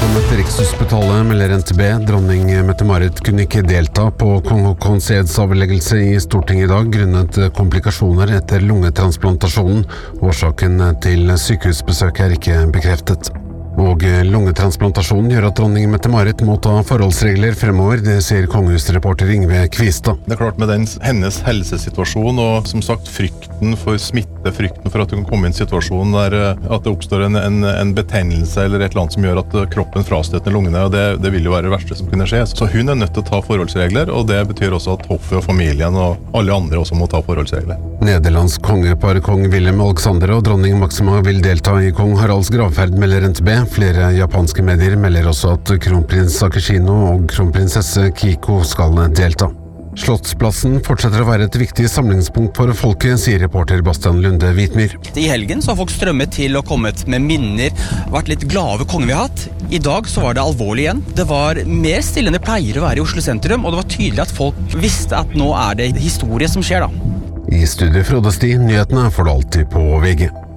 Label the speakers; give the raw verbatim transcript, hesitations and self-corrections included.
Speaker 1: Programmet Rikshospitalet melder N T B. Dronning Mette-Marit kunne ikke delta på kong Haakons edsavleggelse i Stortinget i dag grunnet komplikasjoner etter lungetransplantasjonen. Årsaken til sykehusbesøket er ikke bekreftet. Og lungetransplantasjonen gjør at dronning Mette-Marit må ta forholdsregler fremover, det sier kongehusreporter Ingve Kvistad.
Speaker 2: Det er klart med den, hennes helsesituasjon og som sagt frykten for smitte, frykten for at du kan komme i en situasjon der at det oppstår en, en, en betennelse eller et eller annet som gjør at kroppen frastøter lungene, og det, det vil jo være det verste som kunne skje. Så hun er nødt til å ta forholdsregler, og det betyr også at hoffet og familien og alle andre også må ta forholdsregler.
Speaker 1: Nederlands kongepar kong Willem Alexander og dronning Maxima vil delta i kong Haralds gravferd, melder N T B. Flere japanske medier melder også at kronprins Akishino og kronprinsesse Kiko skal delta. Slottsplassen fortsetter å være et viktig samlingspunkt for folket, sier reporter Bastian Lunde Hvitmyr.
Speaker 3: I helgen så har folk strømmet til og kommet med minner, vært litt glade over kongen vi har hatt. I dag så var det alvorlig igjen. Det var mer stille enn det pleier å være i Oslo sentrum, og det var tydelig at folk visste at nå er det historie som skjer da.
Speaker 1: I studio Frode Sti, nyhetene får du alltid på V G.